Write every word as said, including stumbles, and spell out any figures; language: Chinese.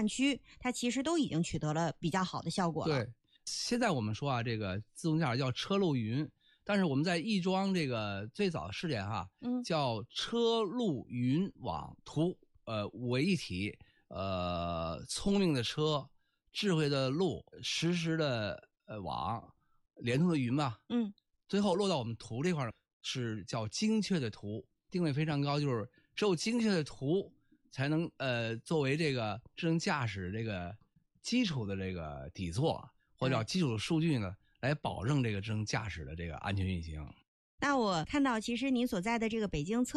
区，它其实都已经取得了比较好的效果了。 对，现在我们说啊，这个自动驾驶叫车路云，但是我们在亦庄这个最早的试点哈， 嗯， 叫车路云网图，呃，五为一体，呃，聪明的车，智慧的路，实时的呃网，联通的云嘛， 嗯， 最后落到我们图这块是叫精确的图，定位非常高，就是只有精确的图才能呃作为这个智能驾驶这个基础的这个底座，或者叫基础的数据呢，来保证这个智能驾驶的这个安全运行。 那我看到其实您所在的这个北京测